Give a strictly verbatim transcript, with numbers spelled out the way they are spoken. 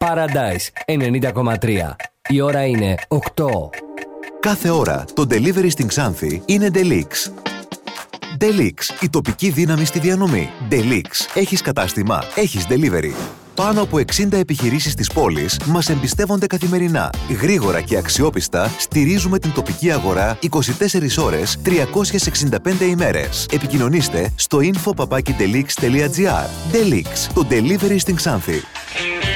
Paradise ενενήντα κόμμα τρία. Η ώρα είναι οκτώ. Κάθε ώρα το delivery στην Ξάνθη είναι Delix. Delix, η τοπική δύναμη στη διανομή. Delix, έχεις κατάστημα, έχεις delivery. Πάνω από εξήντα επιχειρήσεις της πόλης μας εμπιστεύονται καθημερινά. Γρήγορα και αξιόπιστα στηρίζουμε την τοπική αγορά είκοσι τέσσερις ώρες, τριακόσιες εξήντα πέντε ημέρες. Επικοινωνήστε στο info παπάκι delix τελεία gr. Delix, το delivery στην Ξάνθη.